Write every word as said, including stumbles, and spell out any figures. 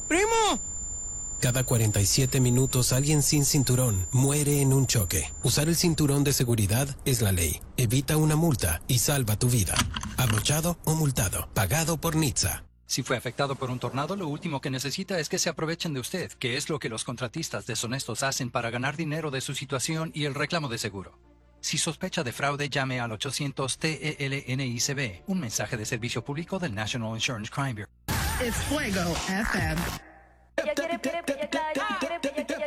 ¡Primo! Cada cuarenta y siete minutos alguien sin cinturón muere en un choque. Usar el cinturón de seguridad es la ley. Evita una multa y salva tu vida. Abrochado o multado. Pagado por N H T S A. Si fue afectado por un tornado, lo último que necesita es que se aprovechen de usted, que es lo que los contratistas deshonestos hacen para ganar dinero de su situación y el reclamo de seguro. Si sospecha de fraude, llame al ochocientos T E L N I C B, un mensaje de servicio público del National Insurance Crime Bureau. It's Fuego F M. Ella quiere, quiere, quiere, quiere, quiere, quiere, quiere.